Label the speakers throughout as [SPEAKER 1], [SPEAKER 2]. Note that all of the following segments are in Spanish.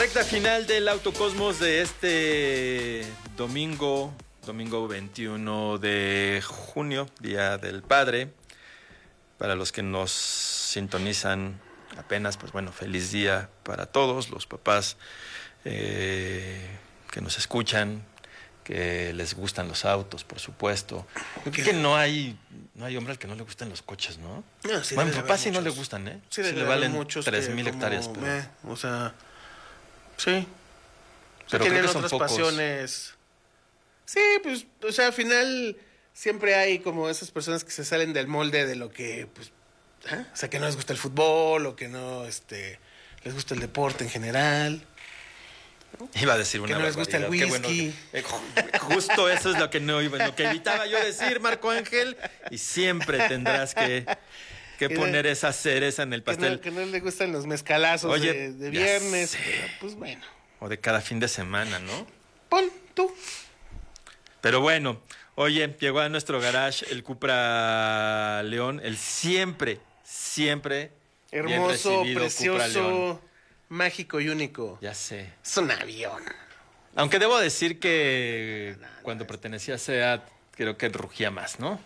[SPEAKER 1] Recta final del Autocosmos de este domingo 21 de junio, Día del Padre. Para los que nos sintonizan apenas, pues bueno, feliz día para todos los papás que nos escuchan, que les gustan los autos, por supuesto. Que no hay hombre al que no le gustan los coches, ¿no?
[SPEAKER 2] No, sí,
[SPEAKER 1] bueno, papá sí no le gustan, ¿eh?
[SPEAKER 2] Sí,
[SPEAKER 1] le valen 3,000 hectáreas. Pero...
[SPEAKER 2] o sea, sí.
[SPEAKER 1] Pero
[SPEAKER 2] tienen
[SPEAKER 1] creo que
[SPEAKER 2] otras
[SPEAKER 1] son pocos.
[SPEAKER 2] pasiones. Sí, pues, o sea, al final siempre hay como esas personas que se salen del molde de lo que, pues, o sea, que no les gusta el fútbol o que no, les gusta el deporte en general.
[SPEAKER 1] Iba a decir una
[SPEAKER 2] que no les gusta el whisky.
[SPEAKER 1] Bueno, justo eso es lo que no iba, lo que evitaba yo decir, Marco Ángel, y siempre tendrás que poner esa cereza en el pastel.
[SPEAKER 2] Que no le gustan los mezcalazos. Oye, de viernes.
[SPEAKER 1] Pero,
[SPEAKER 2] pues bueno.
[SPEAKER 1] O de cada fin de semana, ¿no?
[SPEAKER 2] Pon tú.
[SPEAKER 1] Pero bueno, oye, llegó a nuestro garage el Cupra León, el siempre
[SPEAKER 2] hermoso,
[SPEAKER 1] bien
[SPEAKER 2] precioso, mágico y único.
[SPEAKER 1] Ya sé.
[SPEAKER 2] Es un avión.
[SPEAKER 1] Aunque debo decir que cuando pertenecía a SEAT, creo que rugía más, ¿no?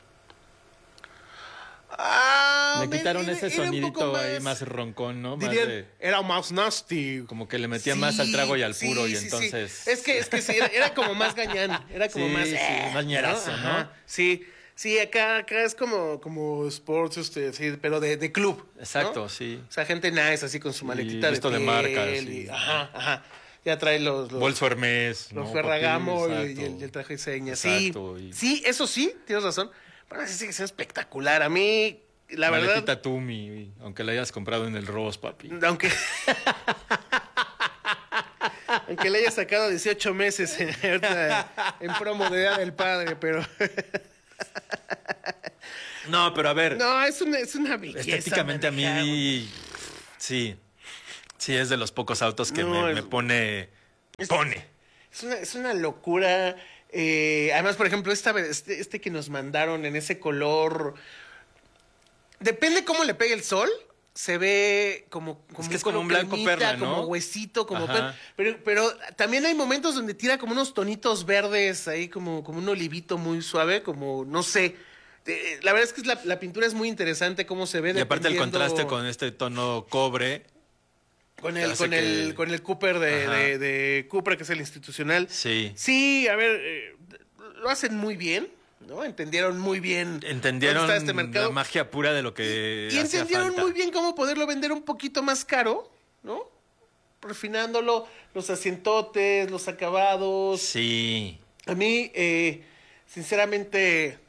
[SPEAKER 1] Le quitaron ese sonidito ahí más roncón, ¿no?
[SPEAKER 2] Dirían,
[SPEAKER 1] más
[SPEAKER 2] era más nasty.
[SPEAKER 1] Como que le metía más al trago y al puro, y entonces...
[SPEAKER 2] Sí. Es que sí, era como más gañán, era como más...
[SPEAKER 1] más ñerazo, ¿no?
[SPEAKER 2] Sí, acá es como sports, sí, pero de club.
[SPEAKER 1] Exacto,
[SPEAKER 2] ¿no?
[SPEAKER 1] sí.
[SPEAKER 2] O sea, gente nice, así con su maletita de piel.
[SPEAKER 1] de marca, sí.
[SPEAKER 2] Ajá. Ya trae los
[SPEAKER 1] Bolso Hermes.
[SPEAKER 2] Los Ferragamo y el traje de señas.
[SPEAKER 1] Exacto.
[SPEAKER 2] Sí, eso sí, tienes razón. Bueno, sí sigue siendo espectacular. A mí, la verdad...
[SPEAKER 1] Maletita Tumi, aunque la hayas comprado en el Ross, papi.
[SPEAKER 2] Aunque le hayas sacado 18 meses en promo de Día del Padre, pero...
[SPEAKER 1] No, pero a ver...
[SPEAKER 2] No, es una belleza.
[SPEAKER 1] Estéticamente
[SPEAKER 2] manejar.
[SPEAKER 1] A mí... Sí, es de los pocos autos que me pone...
[SPEAKER 2] Es una locura. Además, por ejemplo, este que nos mandaron en ese color... Depende cómo le pegue el sol, se ve como
[SPEAKER 1] es que es como un blanco perla, ¿no?
[SPEAKER 2] Como huesito, como perla. Pero también hay momentos donde tira como unos tonitos verdes ahí, como un olivito muy suave, como, no sé. La verdad es que la pintura es muy interesante cómo se ve.
[SPEAKER 1] Y aparte el contraste con este tono cobre.
[SPEAKER 2] Con el Cooper de Cupra, que es el institucional.
[SPEAKER 1] Sí.
[SPEAKER 2] Sí, a ver, lo hacen muy bien, ¿no? Entendieron muy bien.
[SPEAKER 1] Entendieron
[SPEAKER 2] dónde está este mercado.
[SPEAKER 1] La magia pura de lo que
[SPEAKER 2] Y entendieron
[SPEAKER 1] falta.
[SPEAKER 2] muy bien cómo poderlo vender un poquito más caro, ¿no? Refinándolo, los asientotes, los acabados.
[SPEAKER 1] Sí.
[SPEAKER 2] A mí, sinceramente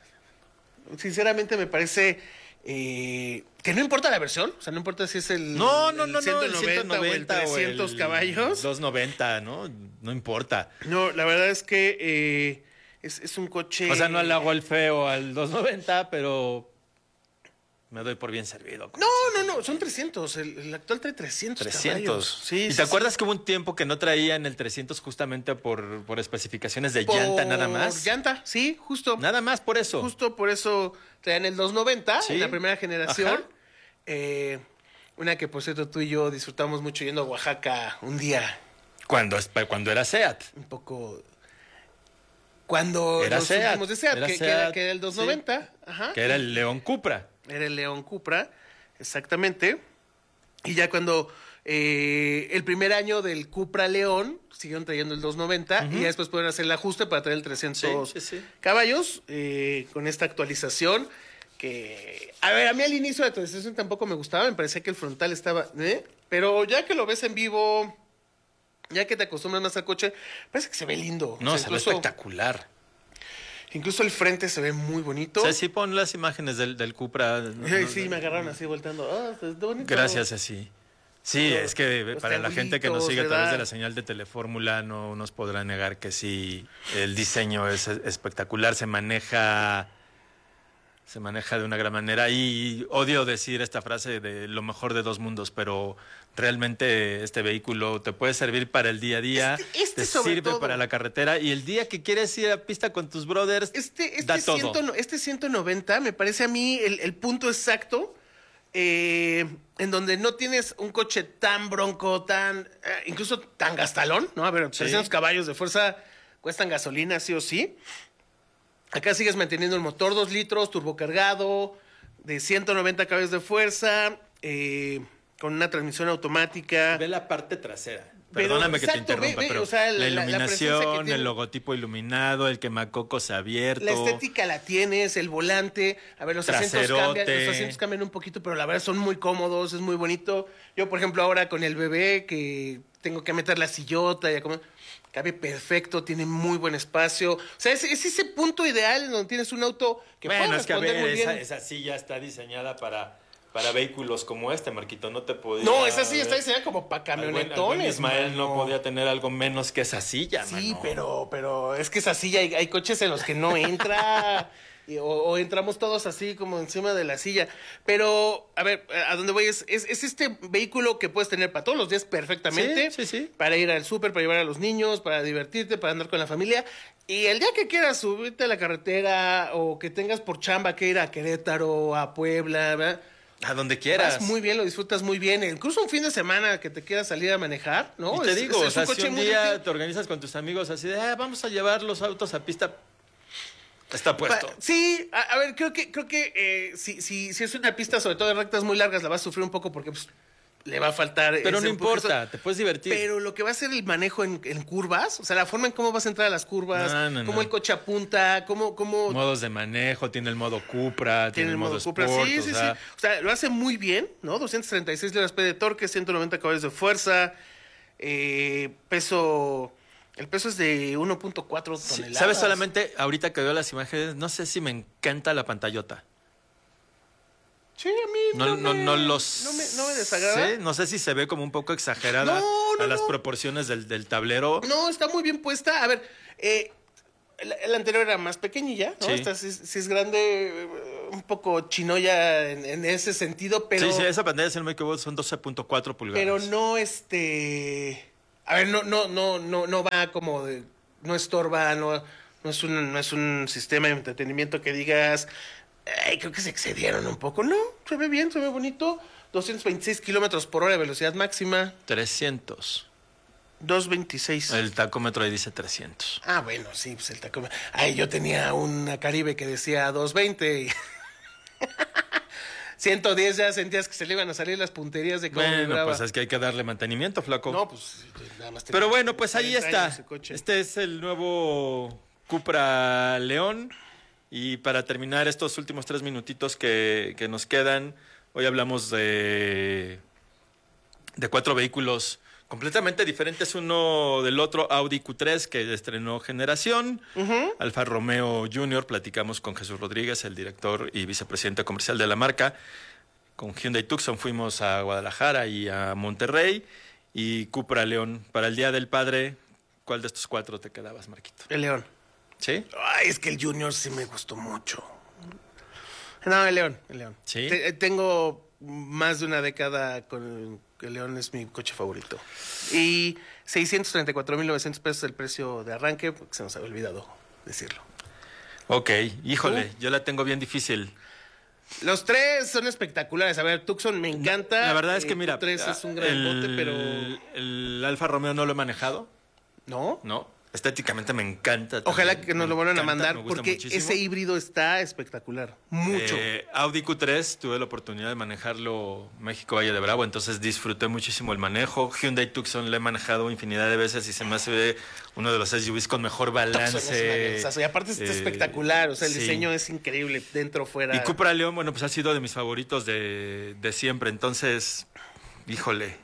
[SPEAKER 2] me parece que no importa la versión, o sea, no importa si es el 190 o el 300 caballos.
[SPEAKER 1] 290, ¿no? No importa.
[SPEAKER 2] No, la verdad es que es un coche...
[SPEAKER 1] O sea, no le hago el feo al 290, pero me doy por bien servido.
[SPEAKER 2] No, son 300. El actual trae 300 caballos.
[SPEAKER 1] Sí, ¿Y te acuerdas que hubo un tiempo que no traían el 300 justamente por especificaciones de llanta nada más?
[SPEAKER 2] Llanta, sí, justo.
[SPEAKER 1] Nada más por eso.
[SPEAKER 2] Justo por eso traían el 290, en la primera generación. Una que, por cierto, tú y yo disfrutamos mucho yendo a Oaxaca un día.
[SPEAKER 1] Cuando era SEAT.
[SPEAKER 2] Un poco... Cuando
[SPEAKER 1] era
[SPEAKER 2] los
[SPEAKER 1] SEAT,
[SPEAKER 2] últimos de SEAT, que era el 290.
[SPEAKER 1] Sí.
[SPEAKER 2] Ajá.
[SPEAKER 1] Que era el León Cupra.
[SPEAKER 2] Era el León Cupra, exactamente. Y ya cuando el primer año del Cupra León, siguieron trayendo el 290 y ya después pueden hacer el ajuste para traer el 300 caballos con esta actualización que... A ver, a mí al inicio de la actualización tampoco me gustaba, me parecía que el frontal estaba... Pero ya que lo ves en vivo, ya que te acostumbras más al coche, parece que se ve lindo.
[SPEAKER 1] No, se ve espectacular.
[SPEAKER 2] Incluso el frente se ve muy bonito.
[SPEAKER 1] O sea, sí pon las imágenes del Cupra.
[SPEAKER 2] Sí, me agarraron así volteando. Es bonito.
[SPEAKER 1] Gracias, así. Sí, es que para la gente que nos sigue a través de la señal de Telefórmula no nos podrá negar que sí, el diseño es espectacular, se maneja de una gran manera y odio decir esta frase de lo mejor de dos mundos, pero realmente este vehículo te puede servir para el día a día, te sirve todo para la carretera y el día que quieres ir a pista con tus brothers, da todo.
[SPEAKER 2] Este 190 me parece a mí el punto exacto en donde no tienes un coche tan bronco, incluso tan gastalón, ¿no? A ver, 300 caballos de fuerza cuestan gasolina, sí o sí. Acá sigues manteniendo el motor 2 litros, turbocargado, de 190 caballos de fuerza, con una transmisión automática.
[SPEAKER 1] Ve la parte trasera. Perdóname que te interrumpa, pero o sea, la iluminación, el logotipo iluminado, el quemacocos abierto.
[SPEAKER 2] La estética la tienes, el volante. A ver, los asientos cambian un poquito, pero la verdad son muy cómodos, es muy bonito. Yo, por ejemplo, ahora con el bebé, que tengo que meter la sillota y cabe perfecto, tiene muy buen espacio. O sea, es ese punto ideal donde tienes un auto que puede responder muy bien.
[SPEAKER 1] Esa silla está diseñada para vehículos como este, Marquito, no te podía...
[SPEAKER 2] No, esa silla está diseñada como para camionetones.
[SPEAKER 1] Ismael no podía tener algo menos que esa silla,
[SPEAKER 2] sí, pero es que esa silla, hay coches en los que no entra, o entramos todos así como encima de la silla. Pero, a ver, a dónde voy es este vehículo que puedes tener para todos los días perfectamente.
[SPEAKER 1] Sí.
[SPEAKER 2] Para ir al súper, para llevar a los niños, para divertirte, para andar con la familia. Y el día que quieras subirte a la carretera, o que tengas por chamba que ir a Querétaro, a Puebla, ¿verdad?
[SPEAKER 1] A donde quieras.
[SPEAKER 2] Vas muy bien, lo disfrutas muy bien. Incluso un fin de semana que te quieras salir a manejar, ¿no?
[SPEAKER 1] Y te digo, o sea, si un día te organizas con tus amigos así de, vamos a llevar los autos a pista, está puesto.
[SPEAKER 2] Sí, a ver, creo que si es una pista, sobre todo de rectas muy largas, la vas a sufrir un poco porque pues, le va a faltar...
[SPEAKER 1] Pero no importa, te puedes divertir.
[SPEAKER 2] Pero lo que va a ser el manejo en curvas, o sea, la forma en cómo vas a entrar a las curvas, cómo el coche apunta, cómo...
[SPEAKER 1] Modos de manejo, tiene el modo Cupra, tiene el modo Sport.
[SPEAKER 2] Sí. O sea, lo hace muy bien, ¿no? 236 libras-pie de torque, 190 caballos de fuerza, peso... El peso es de 1.4 toneladas.
[SPEAKER 1] ¿Sabes? Solamente ahorita que veo las imágenes, no sé si me encanta la pantallota.
[SPEAKER 2] Sí, a mí no me desagrada.
[SPEAKER 1] Sí, no sé si se ve como un poco exagerada a las proporciones del tablero.
[SPEAKER 2] No, está muy bien puesta. A ver, la anterior era más pequeñilla, ¿no?
[SPEAKER 1] Sí.
[SPEAKER 2] Esta sí es grande, un poco chinoya en ese sentido, pero...
[SPEAKER 1] Sí, esa pantalla, si no me equivoco, son 12.4 pulgadas.
[SPEAKER 2] Pero no, a ver, no va como de... No estorba, no es un sistema de entretenimiento que digas... creo que se excedieron un poco. No, se ve bien, se ve bonito. 226 kilómetros por hora de velocidad máxima.
[SPEAKER 1] 300.
[SPEAKER 2] 226.
[SPEAKER 1] El tacómetro ahí dice 300.
[SPEAKER 2] Ah, bueno, sí, pues el tacómetro. Ay, yo tenía una Caribe que decía 220 y... 110 ya sentías que se le iban a salir las punterías de cómo vibraba.
[SPEAKER 1] Pues es que hay que darle mantenimiento, flaco.
[SPEAKER 2] No, pues nada más.
[SPEAKER 1] Pero bueno, pues ahí está. Este es el nuevo Cupra León. Y para terminar estos últimos 3 minutitos que nos quedan, hoy hablamos de 4 vehículos completamente diferentes uno del otro. Audi Q3, que estrenó generación. Alfa Romeo Junior, platicamos con Jesús Rodríguez, el director y vicepresidente comercial de la marca. Con Hyundai Tucson fuimos a Guadalajara y a Monterrey. Y Cupra León. Para el Día del Padre, ¿cuál de estos 4 te quedabas, Marquito?
[SPEAKER 2] El León.
[SPEAKER 1] ¿Sí?
[SPEAKER 2] Ay, es que el Junior sí me gustó mucho. No, el León.
[SPEAKER 1] ¿Sí?
[SPEAKER 2] Tengo más de una década con el León, es mi coche favorito. Y 634,900 pesos el precio de arranque, porque se nos había olvidado decirlo.
[SPEAKER 1] Ok, híjole, yo la tengo bien difícil.
[SPEAKER 2] Los 3 son espectaculares. A ver, Tucson me encanta.
[SPEAKER 1] La verdad es que, mira,
[SPEAKER 2] 3 es un gran bote, pero...
[SPEAKER 1] El Alfa Romeo no lo he manejado.
[SPEAKER 2] ¿No?
[SPEAKER 1] No. Estéticamente me encanta.
[SPEAKER 2] Ojalá que nos lo vuelvan a mandar, porque
[SPEAKER 1] muchísimo.
[SPEAKER 2] ese híbrido está espectacular. Mucho.
[SPEAKER 1] Audi Q3, tuve la oportunidad de manejarlo México Valle de Bravo, entonces disfruté muchísimo el manejo. Hyundai Tucson lo he manejado infinidad de veces y se me hace uno de los SUVs con mejor balance.
[SPEAKER 2] Y aparte está espectacular, o sea, el diseño es increíble, dentro, fuera.
[SPEAKER 1] Y Cupra León, bueno, pues ha sido de mis favoritos de siempre, entonces, híjole,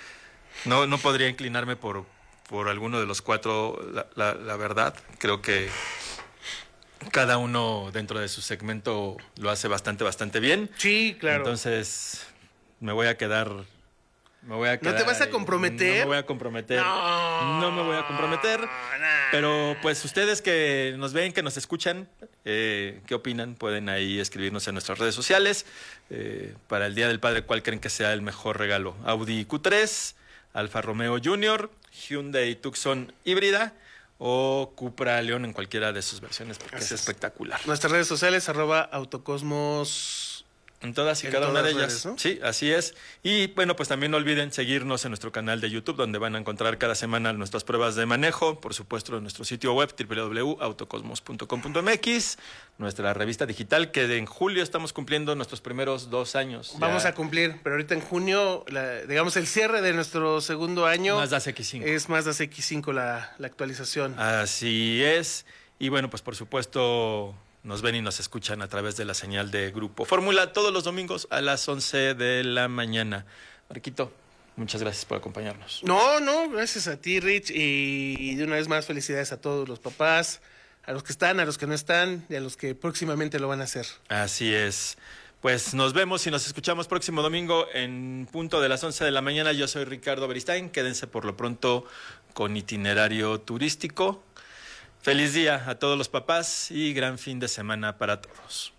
[SPEAKER 1] no podría inclinarme por alguno de los 4, la verdad. Creo que cada uno dentro de su segmento lo hace bastante bien.
[SPEAKER 2] Sí, claro.
[SPEAKER 1] Entonces, me voy a quedar... ¿No
[SPEAKER 2] te vas a comprometer?
[SPEAKER 1] No me voy a comprometer. No me voy a comprometer. Pero pues ustedes que nos ven, que nos escuchan, ¿qué opinan? Pueden ahí escribirnos en nuestras redes sociales. Para el Día del Padre, ¿cuál creen que sea el mejor regalo? Audi Q3, Alfa Romeo Junior, Hyundai Tucson híbrida o Cupra León en cualquiera de sus versiones, porque es espectacular.
[SPEAKER 2] Nuestras redes sociales, @autocosmos
[SPEAKER 1] En todas y cada una de ellas. ¿No? Sí, así es. Y bueno, pues también no olviden seguirnos en nuestro canal de YouTube, donde van a encontrar cada semana nuestras pruebas de manejo. Por supuesto, en nuestro sitio web, www.autocosmos.com.mx. Nuestra revista digital, que en julio estamos cumpliendo nuestros primeros 2 años.
[SPEAKER 2] Vamos a cumplir, pero ahorita en junio, digamos, el cierre de nuestro segundo año.
[SPEAKER 1] Mazda CX-5.
[SPEAKER 2] Es Mazda CX-5 la actualización.
[SPEAKER 1] Así es. Y bueno, pues por supuesto, nos ven y nos escuchan a través de la señal de Grupo Fórmula todos los domingos a las 11 de la mañana. Marquito, muchas gracias por acompañarnos.
[SPEAKER 2] No, gracias a ti, Rich. Y de una vez más, felicidades a todos los papás, a los que están, a los que no están y a los que próximamente lo van a hacer.
[SPEAKER 1] Así es. Pues nos vemos y nos escuchamos próximo domingo en punto de las 11 de la mañana. Yo soy Ricardo Beristain. Quédense por lo pronto con Itinerario Turístico. Feliz día a todos los papás y gran fin de semana para todos.